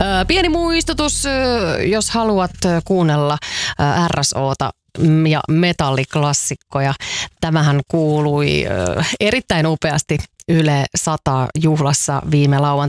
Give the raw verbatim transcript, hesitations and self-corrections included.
Pieni muistutus, jos haluat kuunnella R S O:ta ja metalliklassikkoja. Tämähän kuului erittäin upeasti Yle sata juhlassa viime lauantaina.